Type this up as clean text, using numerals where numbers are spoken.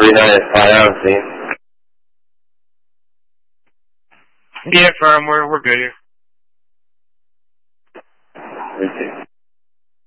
39,5, see? Yeah, firm, we're good here. Okay.